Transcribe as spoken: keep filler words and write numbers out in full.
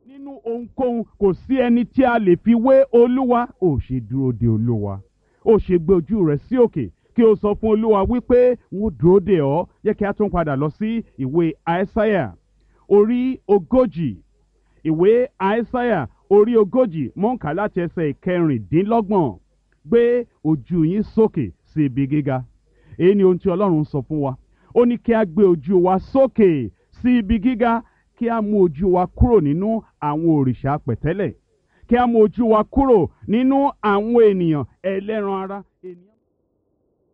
nínú ohunkóhun kò sí ẹni tí a lè fi wé olúwa. Ó ṣe dúró de olúwa, ó ṣe gbé ojú rẹ sí òkè kí o sọ fún olúwa wípé wọ́n dúró de ọ́. Yẹ kí a tún padà lọ sí ìwé Aísáyà orí ogójì. Ìwé Aísáyà orí ogójì, mò ń kà láti ẹsẹ̀ ìkẹrìndínlọ́gbọ̀n. Gbé ojú yín sókè sí ibi gíga. Èyí ni ohun tí Ọlọ́run sọ fún wa. Ó ní kí a gbé ojú wa sókè sí ibi gíga, kí a mú ojú wa kúrò nínú àwọn òrìṣà pẹ̀tẹ́lẹ̀, kí a mú ojú wa kúrò nínú àwọn ènìyàn ẹlẹ́ran ara. Ènìyàn